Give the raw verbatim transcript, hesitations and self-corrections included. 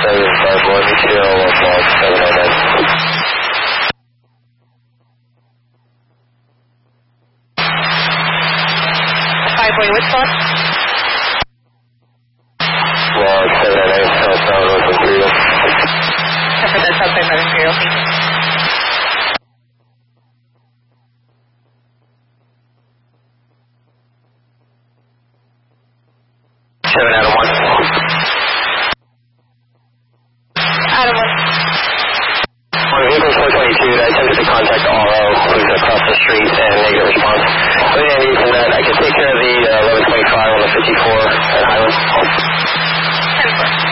seven five one, E T L one block seven nine nine. five one, which block? Block seven nine nine, southbound North Imperial. Copy that, southbound North Imperial, thank you. seven Adam one. Adam one. On vehicle four twenty-two, I attempted to contact R O, who's across the street, and negative response. What do you need from that? I can take care of the uh, eleven twenty-five on the fifty-four at Highland. ten four.